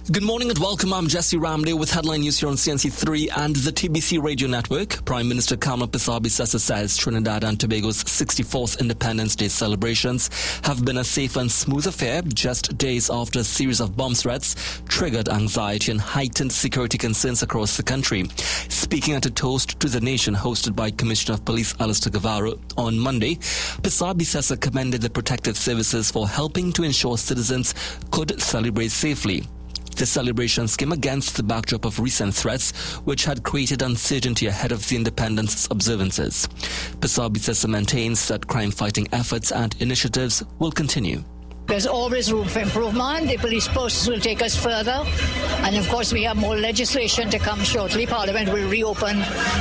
Good morning and welcome. I'm Jesse Ramde with headline news here on CNC3 and the TBC radio network. Prime Minister Kamla Pissarbi-Sessa says Trinidad and Tobago's 64th Independence Day celebrations have been a safe and smooth affair just days after a series of bomb threats triggered anxiety and heightened security concerns across the country. Speaking at a toast to the nation hosted by Commissioner of Police Alistair Guevara on Monday, Pissarbi-Sessa commended the protective services for helping to ensure citizens could celebrate safely. The celebrations came against the backdrop of recent threats, which had created uncertainty ahead of the independence observances. Pissarbi-Sessa maintains that crime-fighting efforts and initiatives will continue. There's always room for improvement. The police posts will take us further. And of course, we have more legislation to come shortly. Parliament will reopen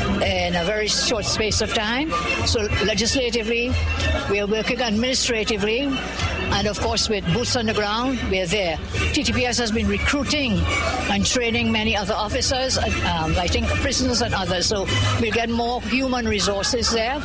in a very short space of time. So legislatively, we are working administratively. And of course, with boots on the ground, we're there. TTPS has been recruiting and training many other officers, I think prisoners and others. So we'll get more human resources there.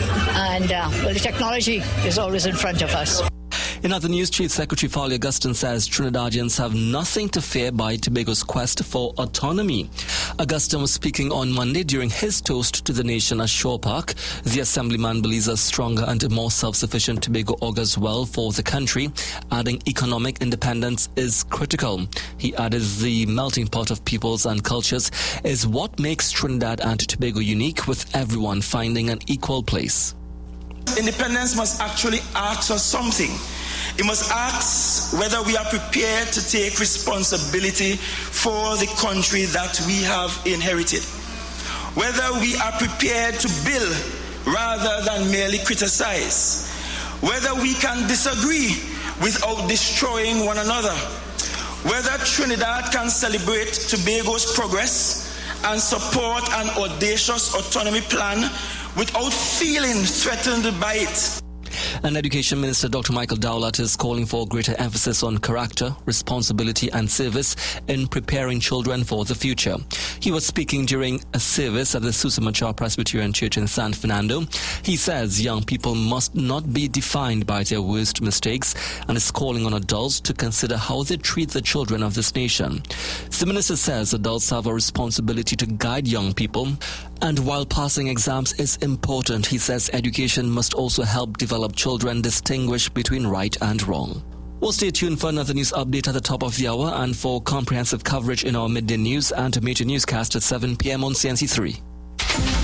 And the technology is always in front of us. In other news, Chief Secretary Farley Augustine says Trinidadians have nothing to fear by Tobago's quest for autonomy. Augustine was speaking on Monday during his toast to the nation at Shaw Park. The Assemblyman believes a stronger and more self-sufficient Tobago augurs well for the country, adding economic independence is critical. He added the melting pot of peoples and cultures is what makes Trinidad and Tobago unique, with everyone finding an equal place. Independence must actually ask us something. It must ask whether we are prepared to take responsibility for the country that we have inherited. Whether we are prepared to build rather than merely criticize. Whether we can disagree without destroying one another. Whether Trinidad can celebrate Tobago's progress and support an audacious autonomy plan without feeling threatened by it. And Education Minister Dr. Michael Dowlett is calling for greater emphasis on character, responsibility and service in preparing children for the future. He was speaking during a service at the Susa Machar Presbyterian Church in San Fernando. He says young people must not be defined by their worst mistakes and is calling on adults to consider how they treat the children of this nation. The minister says adults have a responsibility to guide young people, and while passing exams is important, he says education must also help develop children distinguish between right and wrong. Well, stay tuned for another news update at the top of the hour and for comprehensive coverage in our midday news and a major newscast at 7 p.m. on CNC3.